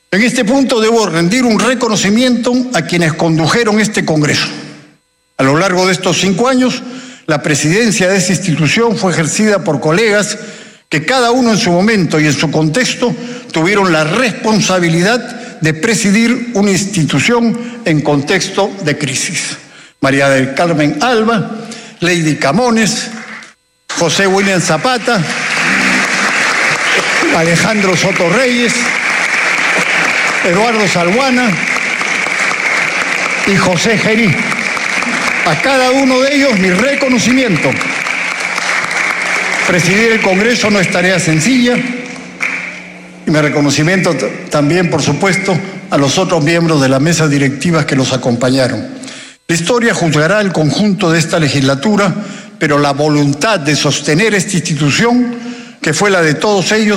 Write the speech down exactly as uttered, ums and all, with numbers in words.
En este punto debo rendir un reconocimiento a quienes condujeron este Congreso. A lo largo de estos cinco años, la presidencia de esta institución fue ejercida por colegas que cada uno en su momento y en su contexto tuvieron la responsabilidad de presidir una institución en contexto de crisis. María del Carmen Alba, Lady Camones, José William Zapata, Alejandro Soto Reyes, Eduardo Salguana y José Gerí. A cada uno de ellos mi reconocimiento. Presidir el Congreso no es tarea sencilla, y mi reconocimiento también, por supuesto, a los otros miembros de la mesa directiva que los acompañaron. La historia juzgará el conjunto de esta legislatura, pero la voluntad de sostener esta institución, que fue la de todos ellos,